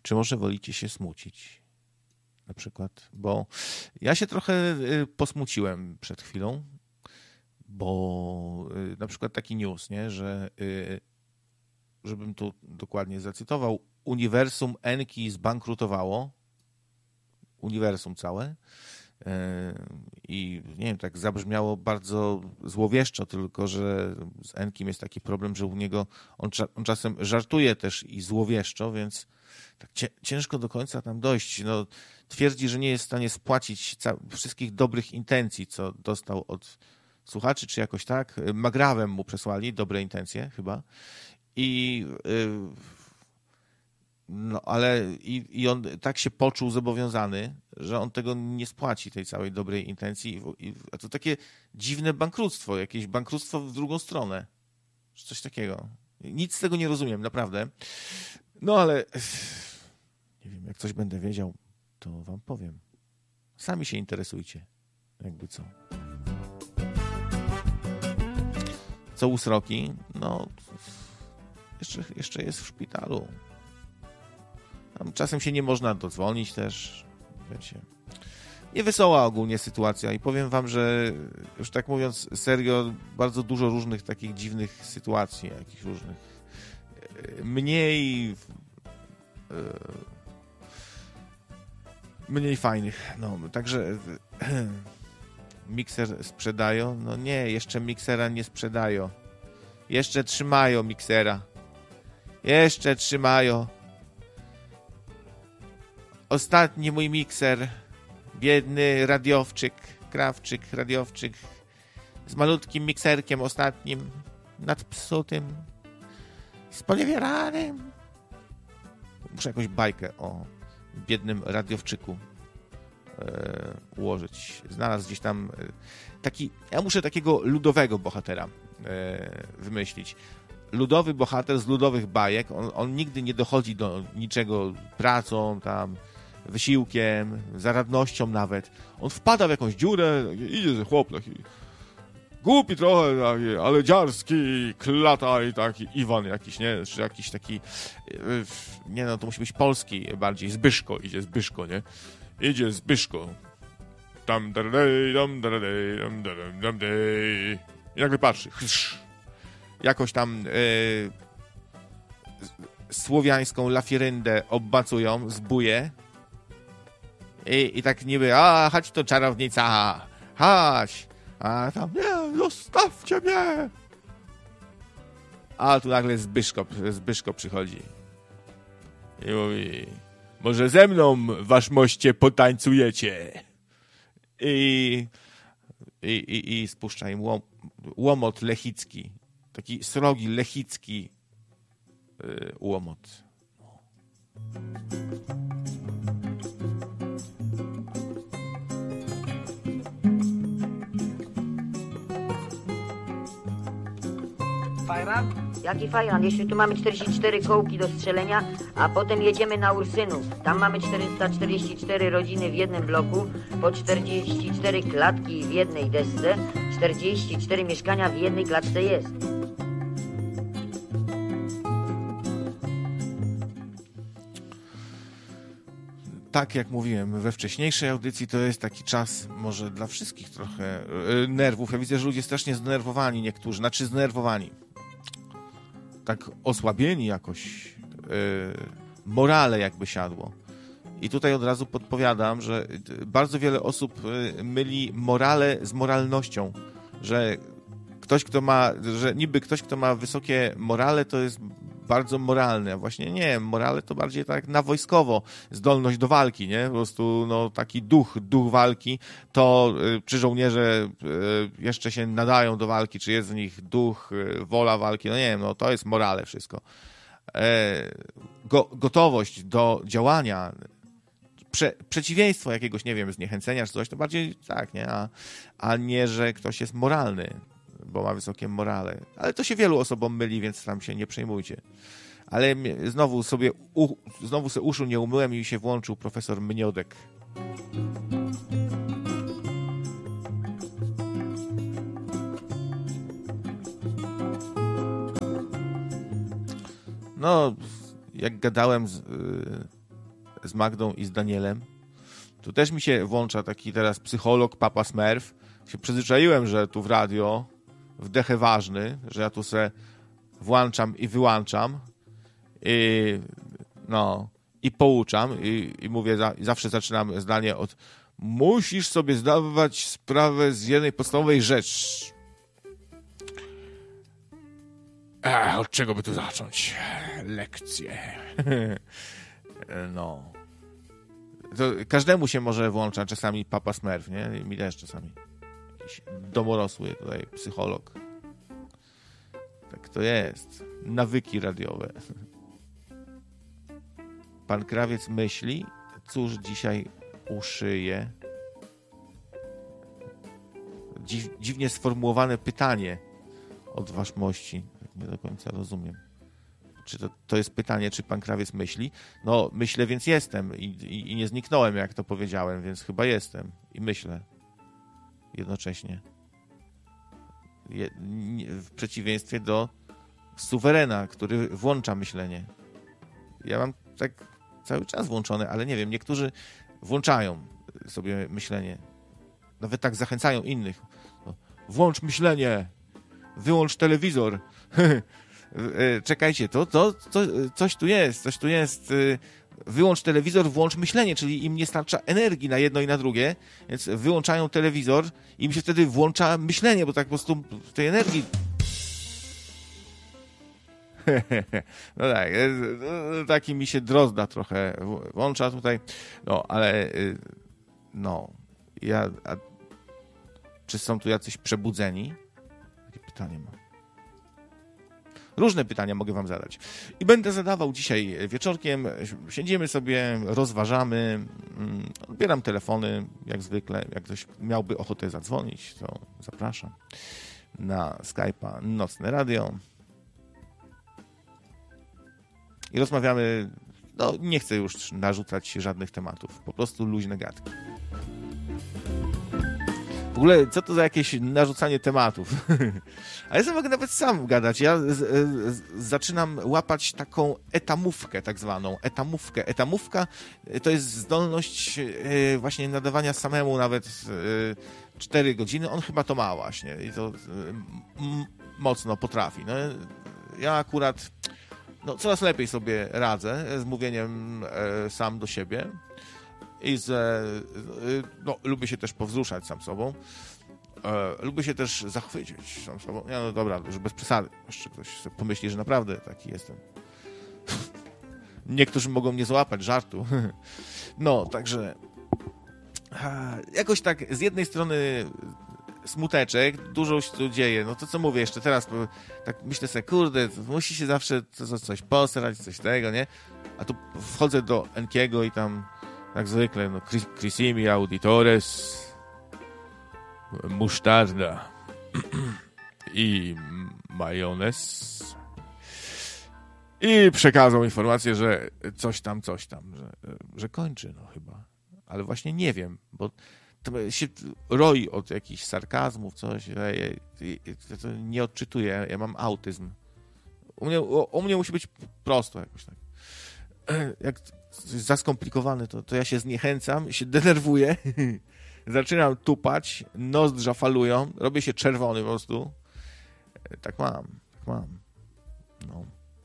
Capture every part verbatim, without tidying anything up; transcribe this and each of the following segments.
czy może wolicie się smucić? Na przykład, bo ja się trochę posmuciłem przed chwilą, bo na przykład taki news, nie, że żebym tu dokładnie zacytował, uniwersum Enki zbankrutowało, uniwersum całe, i nie wiem, tak zabrzmiało bardzo złowieszczo, tylko że z Enkim jest taki problem, że u niego on, on czasem żartuje też i złowieszczo, więc tak ciężko do końca tam dojść. No, twierdzi, że nie jest w stanie spłacić wszystkich dobrych intencji, co dostał od słuchaczy, czy jakoś tak. Magrawem mu przesłali dobre intencje chyba. I yy, no ale i, i on tak się poczuł zobowiązany, że on tego nie spłaci, tej całej dobrej intencji. I, a to takie dziwne bankructwo, jakieś bankructwo w drugą stronę. Coś takiego. Nic z tego nie rozumiem, naprawdę. No ale nie wiem, jak coś będę wiedział, to wam powiem. Sami się interesujcie. Jakby co. Co u Sroki? No jeszcze, jeszcze jest w szpitalu. Tam czasem się nie można dodzwonić też. Wiecie. Niewesoła ogólnie sytuacja i powiem wam, że już tak mówiąc serio, bardzo dużo różnych takich dziwnych sytuacji, jakichś różnych mniej mniej fajnych. No, także mikser sprzedają? No nie, jeszcze miksera nie sprzedają. Jeszcze trzymają miksera. Jeszcze trzymają. Ostatni mój mikser, biedny radiowczyk, krawczyk, radiowczyk, z malutkim mikserkiem ostatnim, nadpsutym, sponiewieranym. Muszę jakąś bajkę o biednym radiowczyku e, ułożyć. Znalazł gdzieś tam e, taki, ja muszę takiego ludowego bohatera e, wymyślić. Ludowy bohater z ludowych bajek, on, on nigdy nie dochodzi do niczego pracą, tam, wysiłkiem, zaradnością nawet. On wpada w jakąś dziurę, idzie chłop taki, głupi trochę, taki, ale dziarski, klata i taki Iwan jakiś, nie? Czy jakiś taki, nie no, to musi być polski bardziej, Zbyszko, idzie Zbyszko, nie? Idzie Zbyszko. Tam, daradej, dam, daradej, dam, dam, dam, dej. I nagle patrzy, chrz, jakoś tam yy, słowiańską lafiryndę obmacują, zbuje i, i tak niby, a chodź to czarownica, chodź, a tam, nie, zostawcie mnie. A tu nagle Zbyszko, Zbyszko przychodzi i mówi, może ze mną, wasz moście, potańcujecie. I, i, i, i spuszcza im łom, łomot lechicki. Taki srogi, lechicki yy, łomot. Fajran? Jaki fajran? Jeśli tu mamy czterdzieści cztery kołki do strzelenia, a potem jedziemy na Ursynów. Tam mamy czterysta czterdzieści cztery rodziny w jednym bloku, po czterdzieści cztery klatki w jednej desce, czterdzieści cztery mieszkania w jednej klatce jest. Tak jak mówiłem we wcześniejszej audycji, to jest taki czas może dla wszystkich trochę yy, nerwów. Ja widzę, że ludzie strasznie zdenerwowani niektórzy, znaczy zdenerwowani. Tak osłabieni jakoś, yy, morale jakby siadło. I tutaj od razu podpowiadam, że bardzo wiele osób yy, myli morale z moralnością, że ktoś, kto ma, że niby ktoś, kto ma wysokie morale, to jest bardzo moralny, a właśnie nie, morale to bardziej tak na wojskowo, zdolność do walki, nie? Po prostu no, taki duch, duch walki, to y, czy żołnierze y, jeszcze się nadają do walki, czy jest w nich duch, y, wola walki, no nie wiem, no to jest morale wszystko. E, go, gotowość do działania, prze, przeciwieństwo jakiegoś, nie wiem, zniechęcenia czy coś, to bardziej tak, nie? A, a nie, że ktoś jest moralny, bo ma wysokie morale. Ale to się wielu osobom myli, więc tam się nie przejmujcie. Ale znowu sobie u, znowu sobie uszu nie umyłem i się włączył profesor Mniodek. No, jak gadałem z, z Magdą i z Danielem. Tu też mi się włącza taki teraz psycholog, Papa Smurf. Się przyzwyczaiłem, że tu w radio wdechę ważny, że ja tu se włączam i wyłączam i no i pouczam i, i mówię, za, i zawsze zaczynam zdanie od musisz sobie zdawać sprawę z jednej podstawowej rzeczy. Ech, od czego by tu zacząć? Lekcje. No. To każdemu się może włącza czasami Papa Smurf, nie? Mi też czasami. Jakiś domorosły tutaj psycholog. Tak to jest. Nawyki radiowe. Pan Krawiec myśli, cóż dzisiaj uszyje. Dziw, dziwnie sformułowane pytanie od waszmości. Nie do końca rozumiem. Czy to, to jest pytanie, czy pan Krawiec myśli? No, myślę, więc jestem. I, i, i nie zniknąłem, jak to powiedziałem, więc chyba jestem. I myślę. Jednocześnie. Je, nie, w przeciwieństwie do suwerena, który włącza myślenie. Ja mam tak cały czas włączone, ale nie wiem, niektórzy włączają sobie myślenie. Nawet tak zachęcają innych. No, włącz myślenie! Wyłącz telewizor! Czekajcie, to, to, to coś tu jest, coś tu jest. Wyłącz telewizor, włącz myślenie, czyli im nie starcza energii na jedno i na drugie, więc wyłączają telewizor i im się wtedy włącza myślenie, bo tak po prostu tej energii... No tak, taki mi się Drozda trochę włącza tutaj, no ale no, ja... A, czy są tu jacyś przebudzeni? Takie pytanie mam. Różne pytania mogę wam zadać. I będę zadawał dzisiaj wieczorkiem. Siedzimy sobie, rozważamy, odbieram telefony, jak zwykle. Jak ktoś miałby ochotę zadzwonić, to zapraszam na Skype'a Nocne Radio. I rozmawiamy, no nie chcę już narzucać żadnych tematów, po prostu luźne gadki. W ogóle, co to za jakieś narzucanie tematów? A ja sobie mogę nawet sam gadać. Ja z, z, zaczynam łapać taką etamówkę tak zwaną. Etamówkę. Etamówka to jest zdolność yy, właśnie nadawania samemu nawet yy, cztery godziny. On chyba to ma właśnie. I to yy, mocno potrafi. No, ja akurat no, coraz lepiej sobie radzę z mówieniem yy, sam do siebie. I z, no, lubię się też powzruszać sam sobą. E, lubię się też zachwycić sam sobą. Ja, no dobra, już bez przesady. Jeszcze ktoś sobie pomyśli, że naprawdę taki jestem. Niektórzy mogą mnie złapać żartu. No, także jakoś tak z jednej strony smuteczek, dużo się tu dzieje. No to co mówię jeszcze teraz, tak myślę sobie, kurde, musi się zawsze coś posrać, coś tego, nie? A tu wchodzę do Enkiego i tam jak zwykle, no, Crisimi Auditores, musztarda i majonez. I przekazał informację, że coś tam, coś tam, że, że kończy, no chyba. Ale właśnie nie wiem, bo to się roi od jakichś sarkazmów, coś. Ja, ja, ja to nie odczytuję, ja mam autyzm. U mnie, u, u mnie musi być prosto jakoś tak. Jak za skomplikowane, to, to ja się zniechęcam, się denerwuję, zaczynam tupać, nozdrza falują, robię się czerwony po prostu. Tak mam, tak mam. No.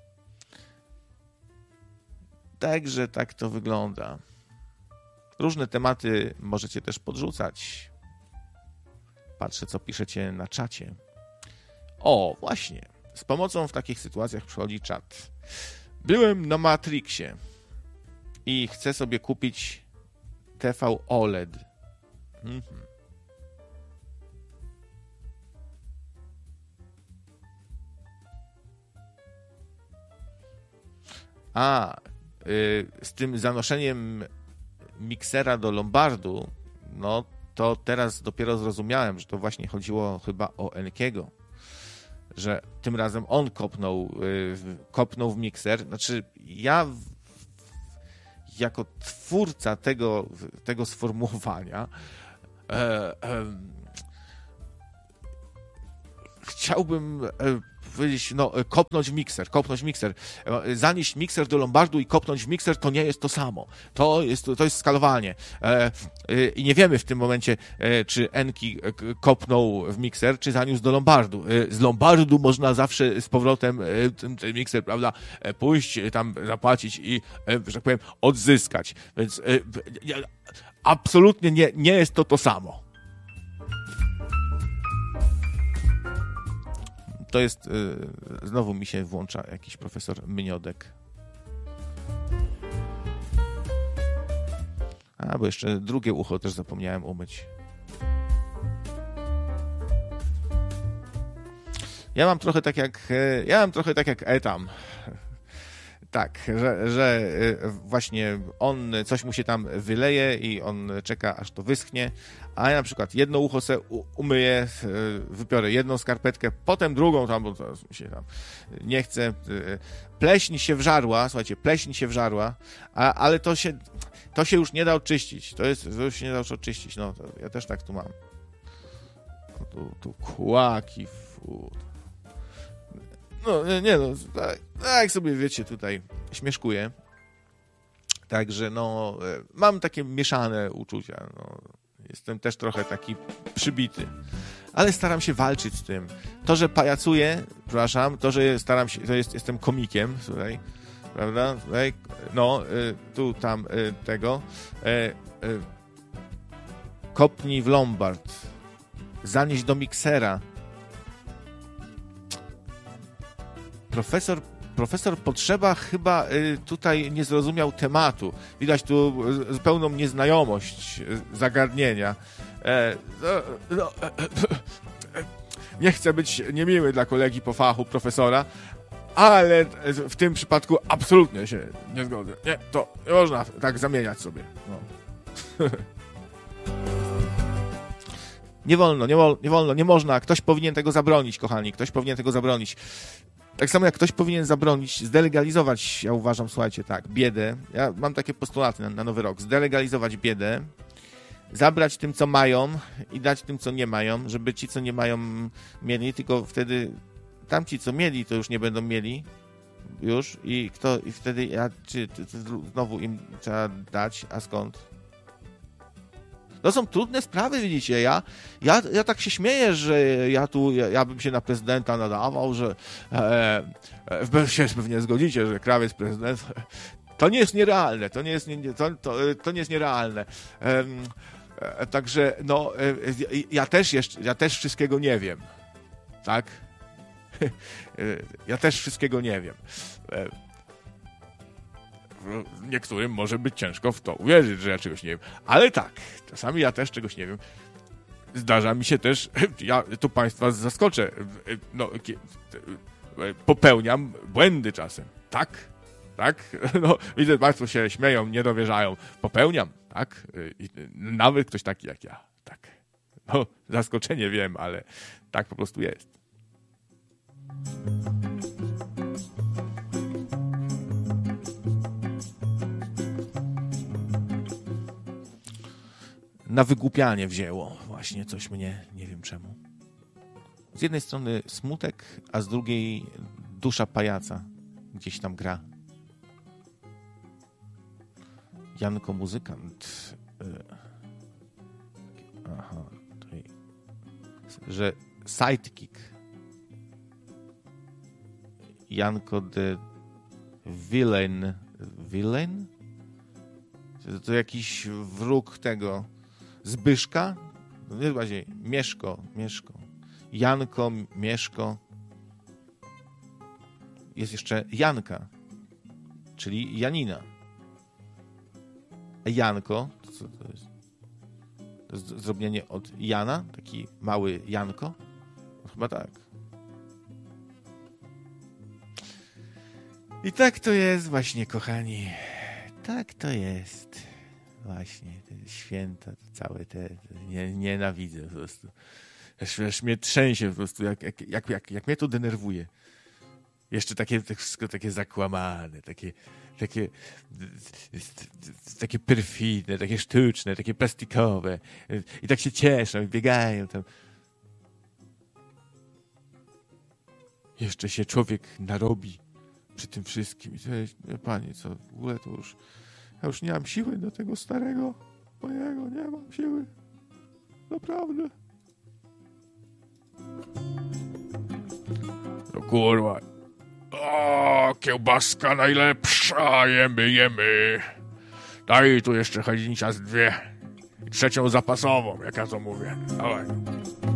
Także tak to wygląda. Różne tematy możecie też podrzucać. Patrzę, co piszecie na czacie. O, właśnie. Z pomocą w takich sytuacjach przychodzi czat. Byłem na Matrixie i chcę sobie kupić T V O L E D. Mhm. A, yy, z tym zanoszeniem miksera do lombardu, no to teraz dopiero zrozumiałem, że to właśnie chodziło chyba o Enkiego. Że tym razem on kopnął, yy, kopnął w mikser. Znaczy, ja w, jako twórca tego, tego sformułowania e, e, chciałbym e, powiedzieć, no, kopnąć w mikser, kopnąć w mikser. Zanieść mikser do lombardu i kopnąć w mikser to nie jest to samo. To jest, to jest skalowanie. I nie wiemy w tym momencie, czy Enki kopnął w mikser, czy zaniósł do lombardu. Z lombardu można zawsze z powrotem ten, ten mikser, prawda, pójść, tam zapłacić i, że tak powiem, odzyskać. Więc absolutnie nie, nie jest to to samo. To jest, yy, znowu mi się włącza jakiś profesor Myniodek. A, bo jeszcze drugie ucho też zapomniałem umyć. Ja mam trochę tak jak, ja mam trochę tak jak Etam. Tak, że, że właśnie on coś mu się tam wyleje i on czeka, aż to wyschnie, a ja na przykład jedno ucho se umyję, wypiorę jedną skarpetkę, potem drugą tam, bo to mi się tam nie chce. Pleśń się wżarła, słuchajcie, pleśń się wżarła, a, ale to się, to się już nie da oczyścić. To, jest, to już się nie da już oczyścić. No, to ja też tak tu mam. No, tu, tu kłaki, fu. No, nie, nie no, tak, jak sobie wiecie, tutaj śmieszkuję. Także, no, mam takie mieszane uczucia. No, jestem też trochę taki przybity. Ale staram się walczyć z tym. To, że pajacuję, przepraszam, to, że staram się, to jest, jestem komikiem, słuchaj, prawda? Tutaj, no, tu, tam, tego. Kopnij w lombard. Zanieść do miksera. Profesor, profesor Potrzeba chyba tutaj nie zrozumiał tematu. Widać tu zupełną nieznajomość zagadnienia. E, no, no, nie chcę być niemiły dla kolegi po fachu profesora, ale w tym przypadku absolutnie się nie zgodzę. Nie, to nie można tak zamieniać sobie. No. Nie wolno, nie, wol, nie wolno, nie można. Ktoś powinien tego zabronić, kochani. Ktoś powinien tego zabronić. Tak samo jak ktoś powinien zabronić, zdelegalizować, ja uważam, słuchajcie, tak, biedę. Ja mam takie postulaty na, na nowy rok. Zdelegalizować biedę, zabrać tym, co mają i dać tym, co nie mają, żeby ci, co nie mają, mieli, tylko wtedy tamci, co mieli, to już nie będą mieli już i kto, i wtedy ja, czy, czy, czy znowu im trzeba dać, a skąd? To są trudne sprawy, widzicie, ja, ja, ja tak się śmieję, że ja tu, ja, ja bym się na prezydenta nadawał, że e, e, się pewnie zgodzicie, że krawiec prezydent, to nie jest nierealne, to nie jest, nie, to, to, to nie jest nierealne. E, e, także, no, e, ja też jeszcze, ja też wszystkiego nie wiem, tak? Ja też wszystkiego nie wiem. E, Niektórym może być ciężko w to uwierzyć, że ja czegoś nie wiem. Ale tak, czasami ja też czegoś nie wiem. Zdarza mi się też, ja tu państwa zaskoczę, no, popełniam błędy czasem. Tak, tak. No, widzę, państwo się śmieją, nie dowierzają. Popełniam, tak. I nawet ktoś taki jak ja. Tak. No, zaskoczenie wiem, ale tak po prostu jest. Na wygłupianie wzięło właśnie coś mnie, nie wiem czemu. Z jednej strony smutek, a z drugiej dusza pajaca gdzieś tam gra. Janko muzykant. Aha, tutaj. Że sidekick. Janko the villain. Villain? To, to jakiś wróg tego Zbyszka? No nie bardziej. Mieszko, Mieszko. Janko, Mieszko. Jest jeszcze Janka, czyli Janina. A Janko, to co to jest? To jest zrobienie od Jana? Taki mały Janko? No chyba tak. I tak to jest właśnie, kochani. Tak to jest. Właśnie, te święta, te całe te, te nie, nienawidzę po prostu. Aż mnie trzęsie po prostu, jak, jak, jak, jak, jak mnie to denerwuje. Jeszcze takie, tak wszystko takie zakłamane, takie, takie, takie perfidne, takie sztuczne, takie plastikowe. I tak się cieszą, i biegają tam. jeszcze się człowiek narobi przy tym wszystkim. I to jest, panie, co w ogóle to już, ja już nie mam siły do tego starego mojego, nie mam siły. Naprawdę. No kurwa. O, kiełbaska najlepsza, jemy, jemy. Daj tu jeszcze chadzincia z dwie. I trzecią zapasową, jak ja to mówię. Dawaj.